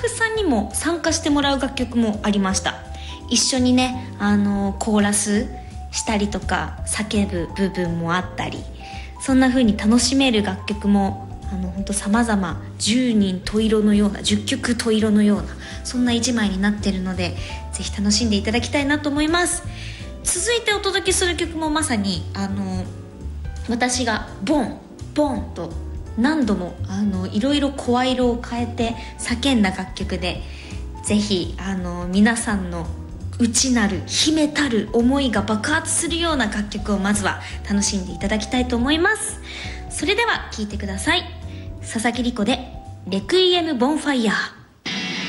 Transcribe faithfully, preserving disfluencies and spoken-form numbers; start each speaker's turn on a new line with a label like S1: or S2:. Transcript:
S1: フさんにも参加してもらう楽曲もありました。一緒にねあのコーラスしたりとか叫ぶ部分もあったり、そんな風に楽しめる楽曲もあの本当様々じゅうにん十色のようなじゅっきょく十色のようなそんないちまいになってるので、ぜひ楽しんでいただきたいなと思います。続いてお届けする曲もまさにあの私がボンボンと何度もあのいろいろ声色を変えて叫んだ楽曲で、ぜひあの皆さんの内なる秘めたる思いが爆発するような楽曲をまずは楽しんでいただきたいと思います。それでは聴いてください。佐々木梨子でレクイエムボンファイヤー。